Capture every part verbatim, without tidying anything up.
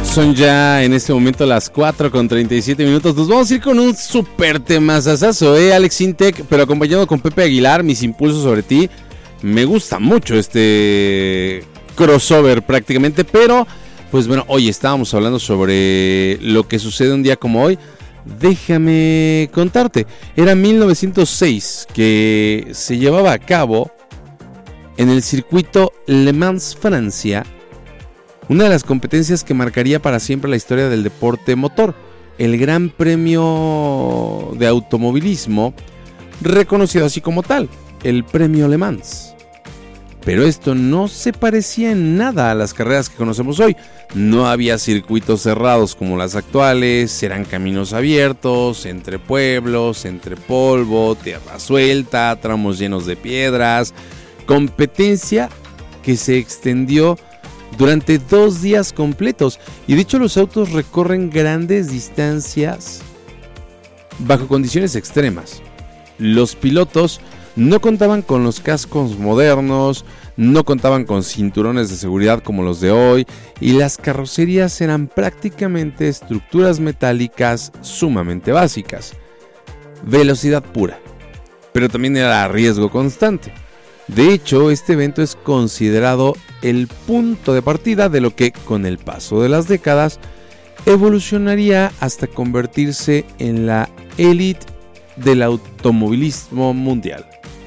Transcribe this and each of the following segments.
Son ya en este momento las cuatro con treinta y siete minutos. Nos vamos a ir con un súper temazazazo, ¿eh? Alex Intec, pero acompañado con Pepe Aguilar, Mis Impulsos Sobre Ti. Me gusta mucho este crossover prácticamente, pero pues bueno, hoy estábamos hablando sobre lo que sucede un día como hoy. Déjame contarte, era mil novecientos seis que se llevaba a cabo en el circuito Le Mans, Francia, una de las competencias que marcaría para siempre la historia del deporte motor, el Gran Premio de Automovilismo, reconocido así como tal, el Premio Le Mans. Pero esto no se parecía en nada a las carreras que conocemos hoy. No había circuitos cerrados como las actuales, eran caminos abiertos, entre pueblos, entre polvo, tierra suelta, tramos llenos de piedras, competencia que se extendió durante dos días completos. Y de hecho los autos recorren grandes distancias bajo condiciones extremas. Los pilotos no contaban con los cascos modernos, no contaban con cinturones de seguridad como los de hoy, y las carrocerías eran prácticamente estructuras metálicas sumamente básicas. Velocidad pura, pero también era riesgo constante. De hecho, este evento es considerado el punto de partida de lo que, con el paso de las décadas, evolucionaría hasta convertirse en la élite del automovilismo mundial.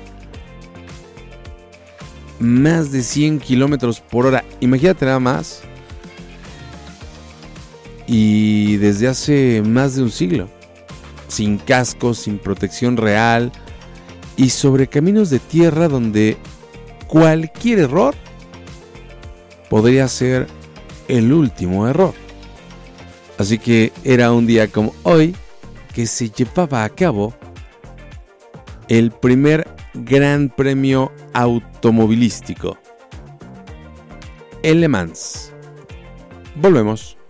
Más de cien kilómetros por hora, imagínate nada más. Y desde hace más de un siglo, sin cascos, sin protección real, y sobre caminos de tierra donde cualquier error podría ser el último error. Así que era un día como hoy que se llevaba a cabo el primer Gran Premio automovilístico, el Le Mans. Volvemos.